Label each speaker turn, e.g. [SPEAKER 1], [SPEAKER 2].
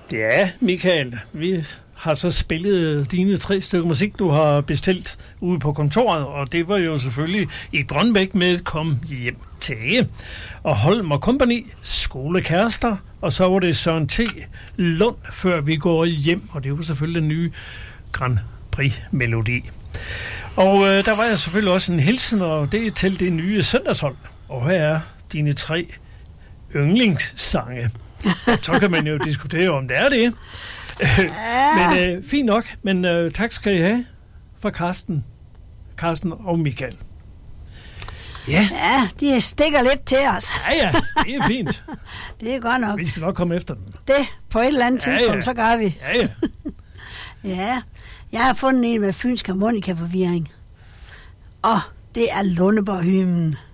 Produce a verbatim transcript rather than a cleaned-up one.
[SPEAKER 1] Ja, Michael, vi har så spillet dine tre stykker musik, du har bestilt ude på kontoret, og det var jo selvfølgelig i Grønbæk med Kom hjem til, og Holm og Company, Skolekærester, og så var det Søren T. Lund, Før vi går hjem, og det var selvfølgelig den nye Grand Prix-melodi. Og øh, der var jeg selvfølgelig også en hilsen, og det er til det nye søndagshold. Og her er dine tre yndlingssange. Så kan man jo diskutere, om det er det. Men øh, fint nok, men øh, tak skal I have fra Carsten, Carsten og Michael.
[SPEAKER 2] Ja. Ja, de stikker lidt til os.
[SPEAKER 1] Ja, ja, det er fint.
[SPEAKER 2] Det er godt nok.
[SPEAKER 1] Vi skal nok komme efter dem.
[SPEAKER 2] Det, på et eller andet
[SPEAKER 1] ja,
[SPEAKER 2] tidspunkt,
[SPEAKER 1] ja.
[SPEAKER 2] så gør vi.
[SPEAKER 1] Ja, ja.
[SPEAKER 2] Ja, jeg har fundet en med fynsk harmonikaforvirring. Og det er Lundeborg-hymnen.